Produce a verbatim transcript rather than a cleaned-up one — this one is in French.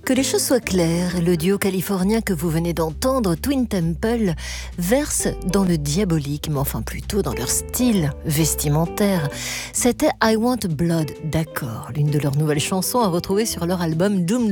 Que les choses soient claires, le duo californien que vous venez d'entendre, Twin Temple, verse dans le diabolique, mais enfin plutôt dans leur style vestimentaire. C'était I Want Blood, d'accord, l'une de leurs nouvelles chansons à retrouver sur leur album Doom